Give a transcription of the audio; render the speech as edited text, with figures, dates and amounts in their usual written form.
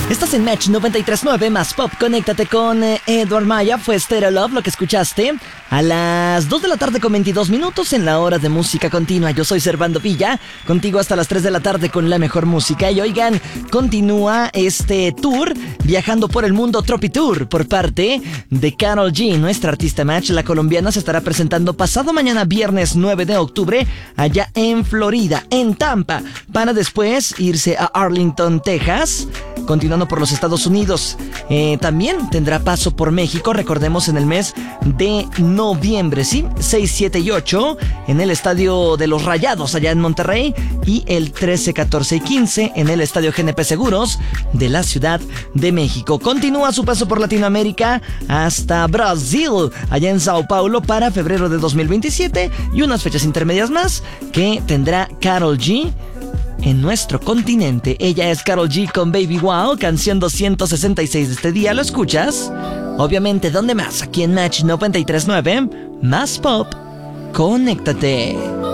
Estás en Match 93.9 más Pop. Conéctate con Edward Maya. Fue Stereo Love lo que escuchaste a las 2 de la tarde con 22 minutos en la hora de música continua. Yo soy Servando Villa, contigo hasta las 3 de la tarde con la mejor música. Y oigan, continúa este tour viajando por el mundo, Tropi Tour, por parte de Karol G. Nuestra artista Match, la colombiana, se estará presentando pasado mañana viernes 9 de octubre allá en Florida, en Tampa, para después irse a Arlington, Texas, continuando por los Estados Unidos. También tendrá paso por México, recordemos, en el mes de noviembre, ¿sí? 6, 7 y 8 en el Estadio de los Rayados allá en Monterrey, y el 13, 14 y 15 en el Estadio GNP Seguros de la Ciudad de México. Continúa su paso por Latinoamérica hasta Brasil, allá en Sao Paulo, para febrero de 2027, y unas fechas intermedias más que tendrá Karol G en nuestro continente. Ella es Karol G con Baby Wow, canción 266 de este día. ¿Lo escuchas? Obviamente, ¿dónde más? Aquí en Match 93.9, más Pop. Conéctate.